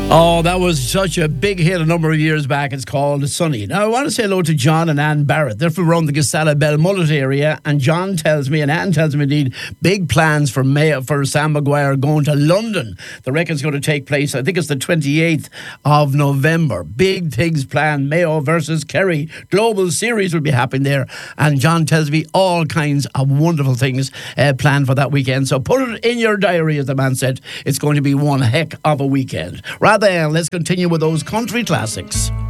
Oh, that was such a big hit a number of years back. It's called Sunny. Now, I want to say hello to John and Anne Barrett. They're from around the Gastella Belmullet area, and John tells me, and Anne tells me, indeed, big plans for Sam Maguire going to London. The record's going to take place, I think it's the 28th of November. Big things planned. Mayo versus Kerry. Global series will be happening there, and John tells me all kinds of wonderful things planned for that weekend. So put it in your diary, as the man said. It's going to be one heck of a weekend. Let's continue with those country classics.